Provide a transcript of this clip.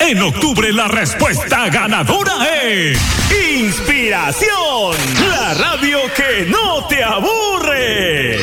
En octubre la respuesta ganadora es Inspiración, la radio que no te aburre.